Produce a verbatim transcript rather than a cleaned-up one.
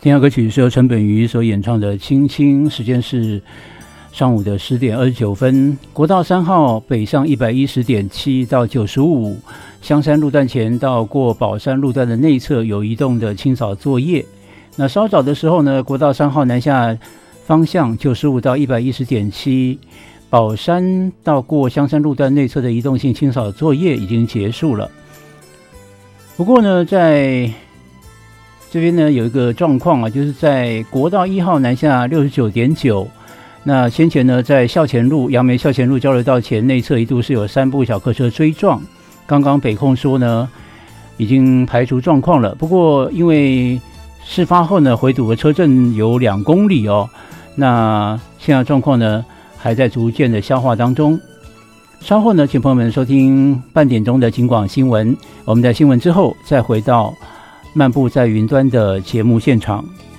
听到歌曲是由陈本瑜所演唱的《青青》，时间是上午的十点二十九分。国道三号北上一百一十点七到九十五，香山路段前到过宝山路段的内侧有移动的清扫作业。那稍早的时候呢，国道三号南下方向九十五到一百一十点七，宝山到过香山路段内侧的移动性清扫作业已经结束了。不过呢，在这边呢有一个状况啊，就是在国道一号南下六十九点九，那先前呢在校前路杨梅校前路交流道前内侧一度是有三部小客车追撞，刚刚北控说呢已经排除状况了，不过因为事发后呢回堵的车阵有两公里哦，那现在状况呢还在逐渐的消化当中。稍后呢请朋友们收听半点钟的警广新闻，我们在新闻之后再回到漫步在云端的节目现场。